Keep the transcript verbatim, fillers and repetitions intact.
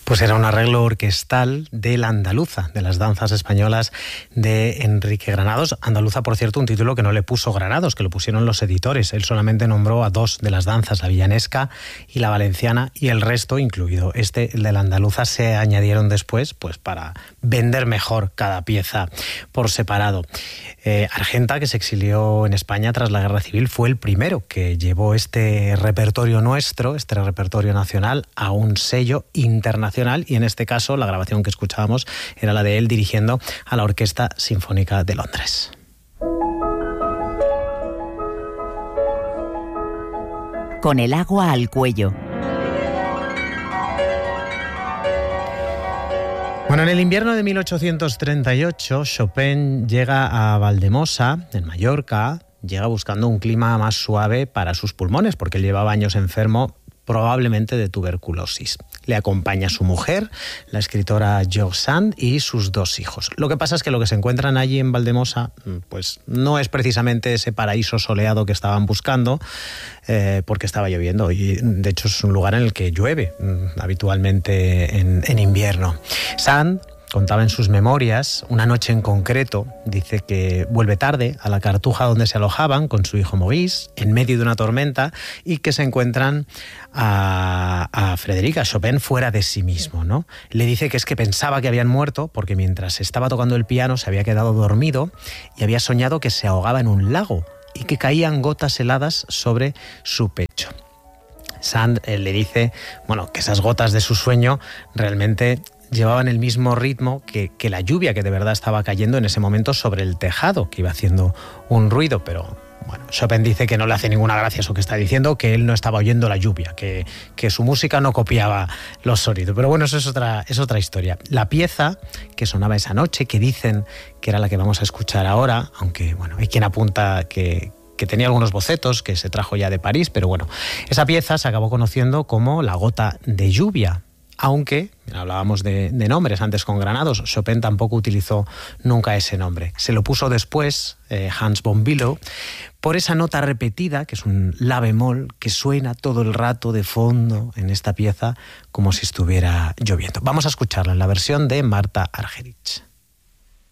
Pues era un arreglo orquestal de la Andaluza, de las danzas españolas de Enrique Granados. Andaluza, por cierto, un título que no le puso Granados, que lo pusieron los editores. Él solamente nombró a dos de las danzas, la villanesca y la valenciana, y el resto, incluido este, el de la Andaluza, se añadieron después pues para vender mejor cada pieza por separado. Eh, Argenta, que se exilió en España tras la Guerra Civil, fue el primero que llevó este repertorio nuestro, este repertorio nacional, a un sello internacional, y en este caso la grabación que escuchábamos era la de él dirigiendo a la Orquesta Sinfónica de Londres. Con el agua al cuello. Bueno, en el invierno de mil ochocientos treinta y ocho, Chopin llega a Valdemosa, en Mallorca, llega buscando un clima más suave para sus pulmones, porque él llevaba años enfermo, probablemente de tuberculosis. Le acompaña su mujer, la escritora George Sand, y sus dos hijos. Lo que pasa es que lo que se encuentran allí en Valdemosa pues no es precisamente ese paraíso soleado que estaban buscando, eh, porque estaba lloviendo, y de hecho es un lugar en el que llueve mm, habitualmente en, en invierno. Sand contaba en sus memorias, una noche en concreto, dice que vuelve tarde a la Cartuja donde se alojaban con su hijo Maurice, en medio de una tormenta, y que se encuentran a, a Frederica Chopin fuera de sí mismo, ¿no? Le dice que es que pensaba que habían muerto porque mientras estaba tocando el piano se había quedado dormido y había soñado que se ahogaba en un lago y que caían gotas heladas sobre su pecho. Sand eh, le dice, bueno, que esas gotas de su sueño realmente llevaban el mismo ritmo que, que la lluvia que de verdad estaba cayendo en ese momento sobre el tejado, que iba haciendo un ruido, pero bueno, Chopin dice que no le hace ninguna gracia eso que está diciendo, que él no estaba oyendo la lluvia, que, que su música no copiaba los sonidos. Pero bueno, eso es otra, es otra historia. La pieza que sonaba esa noche, que dicen que era la que vamos a escuchar ahora, aunque bueno, hay quien apunta que que tenía algunos bocetos que se trajo ya de París, pero bueno, esa pieza se acabó conociendo como La Gota de Lluvia. Aunque, hablábamos de, de nombres antes con Granados, Chopin tampoco utilizó nunca ese nombre. Se lo puso después eh, Hans von Bülow por esa nota repetida, que es un la bemol, que suena todo el rato de fondo en esta pieza como si estuviera lloviendo. Vamos a escucharla en la versión de Marta Argerich.